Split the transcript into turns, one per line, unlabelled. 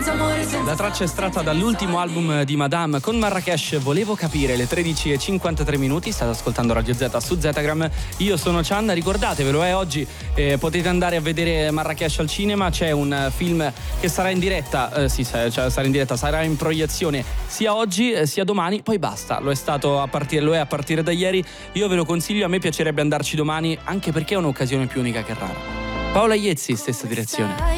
La traccia è estratta dall'ultimo album di Madame con Marrakesh, Volevo capire, le 13:53 state ascoltando Radio Z su Zetagram, io sono Chan, ricordatevelo, oggi potete andare a vedere Marrakesh al cinema, c'è un film che sarà in diretta, sarà in diretta, sarà in proiezione sia oggi sia domani, poi basta, lo è a partire da ieri, io ve lo consiglio, a me piacerebbe andarci domani, anche perché è un'occasione più unica che rara. Paola Iezzi, stessa direzione.